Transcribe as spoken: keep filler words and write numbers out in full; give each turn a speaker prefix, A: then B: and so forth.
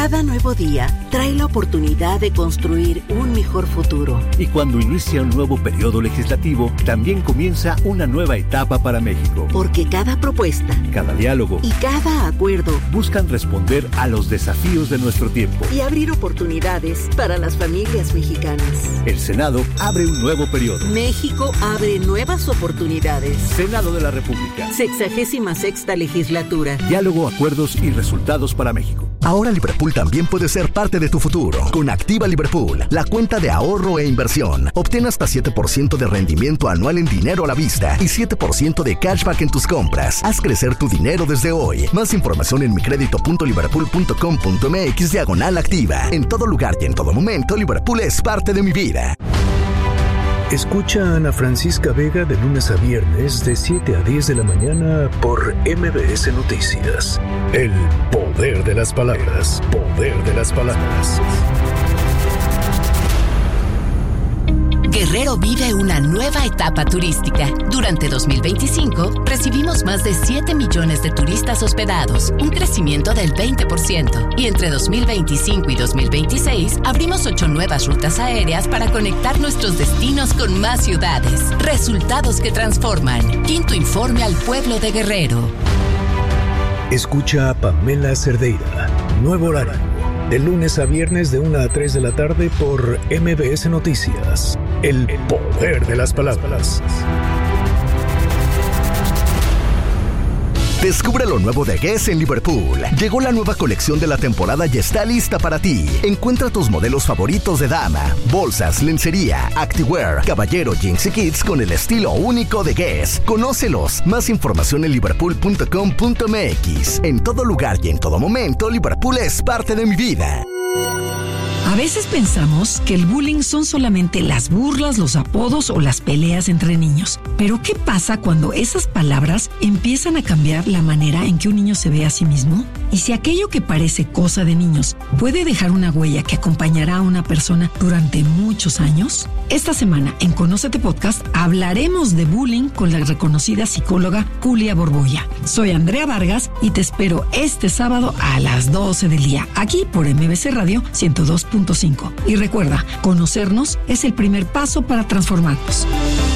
A: Cada nuevo día trae la oportunidad de construir un mejor futuro.
B: Y cuando inicia un nuevo periodo legislativo, también comienza una nueva etapa para México.
A: Porque cada propuesta,
B: cada diálogo
A: y cada acuerdo
B: buscan responder a los desafíos de nuestro tiempo
A: y abrir oportunidades para las familias mexicanas.
B: El Senado abre un nuevo periodo.
A: México abre nuevas oportunidades.
B: Senado de la República.
A: Sexagésima sexta legislatura.
B: Diálogo, acuerdos y resultados para México.
C: Ahora Liverpool también puede ser parte de tu futuro. Con Activa Liverpool, la cuenta de ahorro e inversión. Obtén hasta siete por ciento de rendimiento anual en dinero a la vista y siete por ciento de cashback en tus compras. Haz crecer tu dinero desde hoy. Más información en micredito.liverpool.com.mx diagonal activa. En todo lugar y en todo momento, Liverpool es parte de mi vida.
D: Escucha a Ana Francisca Vega de lunes a viernes de siete a diez de la mañana por M B S Noticias. El poder de las palabras. Poder de las palabras.
E: Guerrero vive una nueva etapa turística. Durante dos mil veinticinco, recibimos más de siete millones de turistas hospedados, un crecimiento del veinte por ciento. Y entre dos mil veinticinco y dos mil veintiséis, abrimos ocho nuevas rutas aéreas para conectar nuestros destinos con más ciudades. Resultados que transforman. Quinto informe al pueblo de Guerrero.
D: Escucha a Pamela Cerdeira. Nuevo horario. De lunes a viernes de una a tres de la tarde por M B S Noticias. El poder de las palabras.
C: Descubre lo nuevo de Guess en Liverpool. Llegó la nueva colección de la temporada y está lista para ti. Encuentra tus modelos favoritos de dama, bolsas, lencería, activewear, caballero, jeans y kids con el estilo único de Guess. Conócelos. Más información en liverpool punto com punto m x. En todo lugar y en todo momento, Liverpool es parte de mi vida.
F: A veces pensamos que el bullying son solamente las burlas, los apodos o las peleas entre niños. Pero ¿qué pasa cuando esas palabras empiezan a cambiar la manera en que un niño se ve a sí mismo? Y si aquello que parece cosa de niños puede dejar una huella que acompañará a una persona durante muchos años. Esta semana en Conócete Podcast hablaremos de bullying con la reconocida psicóloga Julia Borbolla. Soy Andrea Vargas y te espero este sábado a las doce del día, aquí por M B C Radio ciento dos punto cinco. Y recuerda, conocernos es el primer paso para transformarnos.